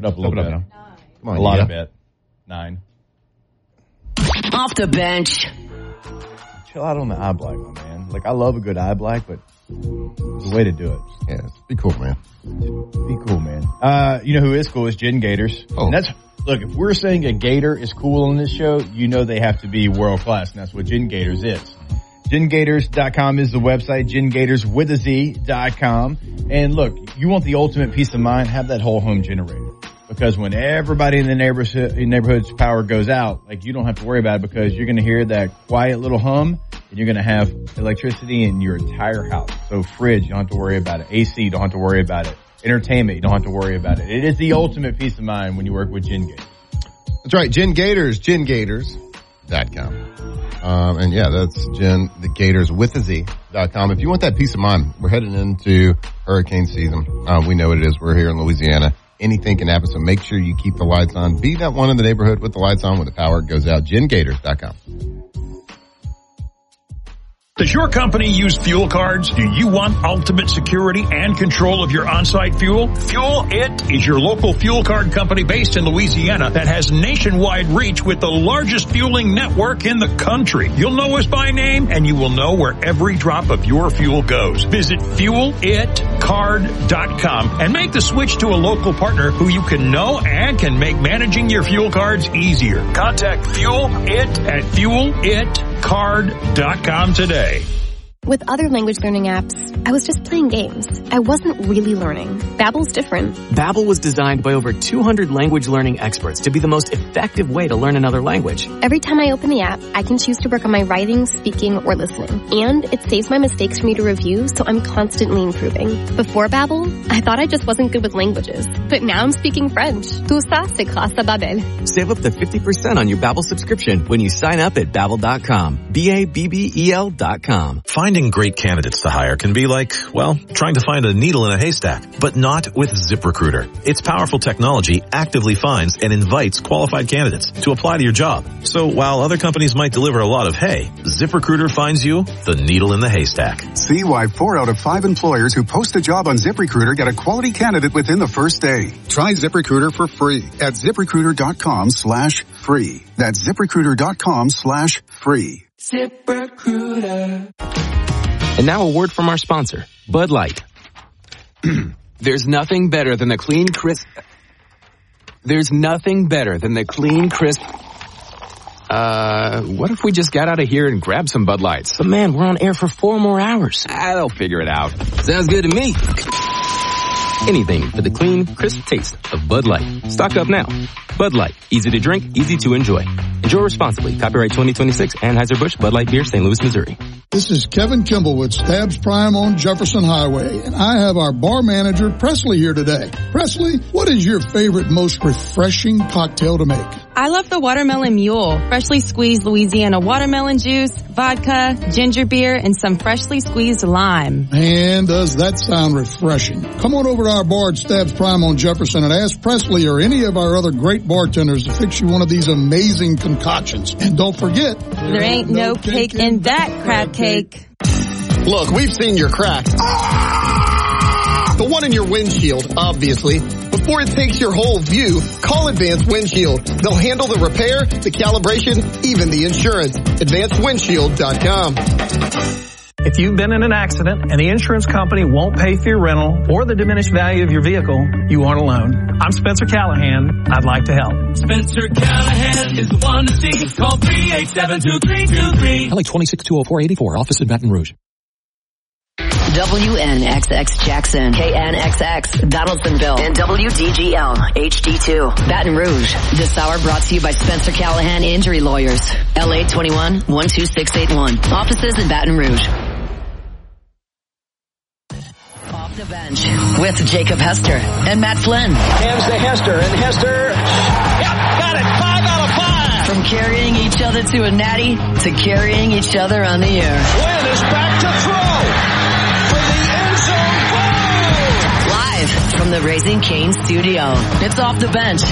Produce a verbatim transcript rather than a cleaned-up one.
it up a little Step it bit. up now. Come on, a lot yeah. of bit. Nine. Off the bench. Chill out on the eye black, my man. Like, I love a good eye black, but there's a way to do it. Yeah, be cool, man. Be cool, man. Uh, you know who is cool is Gin Gators. Oh. And that's, look, if we're saying a gator is cool on this show, you know they have to be world class, and that's what Gin Gators is. Gin Gators dot com is the website, Gin Gators with a Z dot com. And look, you want the ultimate peace of mind, have that whole home generator. Because when everybody in the neighborhood, neighborhood's power goes out, like, you don't have to worry about it because you're going to hear that quiet little hum and you're going to have electricity in your entire house. So fridge, you don't have to worry about it. A C, you don't have to worry about it. Entertainment, you don't have to worry about it. It is the ultimate peace of mind when you work with Gin Gators. That's right, Gin Gators, Gin Gators dot com. Um, and yeah, that's Gin, the Gators with a Z dot com. If you want that peace of mind, we're heading into hurricane season. Um, we know what it is. We're here in Louisiana. Anything can happen, so make sure you keep the lights on. Be that one in the neighborhood with the lights on when the power goes out. Gin Gators dot com. Does your company use fuel cards? Do you want ultimate security and control of your on-site fuel? Fuel It is your local fuel card company based in Louisiana that has nationwide reach with the largest fueling network in the country. You'll know us by name, and you will know where every drop of your fuel goes. Visit fuel it card dot com and make the switch to a local partner who you can know and can make managing your fuel cards easier. Contact Fuel It at fuel it card dot com today. With other language learning apps, I was just playing games. I wasn't really learning. Babbel's different. Babbel was designed by over two hundred language learning experts to be the most effective way to learn another language. Every time I open the app, I can choose to work on my writing, speaking, or listening. And it saves my mistakes for me to review, so I'm constantly improving. Before Babbel, I thought I just wasn't good with languages. But now I'm speaking French. Tout ça, c'est grâce à Babbel. Save up to fifty percent on your Babbel subscription when you sign up at babbel dot com. B A B B E L dot com. Finding great candidates to hire can be like, well, trying to find a needle in a haystack, but not with ZipRecruiter. Its powerful technology actively finds and invites qualified candidates to apply to your job. So while other companies might deliver a lot of hay, ZipRecruiter finds you the needle in the haystack. See why four out of five employers who post a job on ZipRecruiter get a quality candidate within the first day. Try ZipRecruiter for free at ZipRecruiter dot com slash free. That's ZipRecruiter dot com slash free. ZipRecruiter. And now a word from our sponsor, Bud Light. There's nothing better than the clean, crisp... There's nothing better than the clean, crisp... Uh, what if we just got out of here and grabbed some Bud Lights? But man, we're on air for four more hours. Ah, they'll figure it out. Sounds good to me. Anything for the clean, crisp taste of Bud Light. Stock up now. Bud Light. Easy to drink, easy to enjoy. Enjoy responsibly. Copyright twenty twenty-six, Anheuser-Busch, Bud Light Beer, Saint Louis, Missouri. This is Kevin Kimball with Stabs Prime on Jefferson Highway, and I have our bar manager, Presley, here today. Presley, what is your favorite, most refreshing cocktail to make? I love the Watermelon Mule. Freshly squeezed Louisiana watermelon juice, vodka, ginger beer, and some freshly squeezed lime. And does that sound refreshing? Come on over to our bar at Stabs Prime on Jefferson and ask Presley or any of our other great bartenders to fix you one of these amazing concoctions. And don't forget, there ain't no cake in that crab cake. Look, we've seen your crack. Ah! The one in your windshield, obviously. Before it takes your whole view, call Advanced Windshield. They'll handle the repair, the calibration, even the insurance. advanced windshield dot com. If you've been in an accident and the insurance company won't pay for your rental or the diminished value of your vehicle, you aren't alone. I'm Spencer Callahan. I'd like to help. Spencer Callahan is the one to see. Call three eight seven, two three two three. L A twenty-six two oh four eighty-four, office in Baton Rouge. W N X X Jackson, K N X X Donaldsonville, and W D G L H D two Baton Rouge. This hour brought to you by Spencer Callahan Injury Lawyers. L A twenty-one, one two six eight one. Offices in Baton Rouge. Off the bench with Jacob Hester and Matt Flynn. Hands to Hester, and Hester, yep, got it, five out of five. From carrying each other to a natty to carrying each other on the air. Flynn is back to throw for the end zone goal. Live from the Raising Cane studio, it's Off the Bench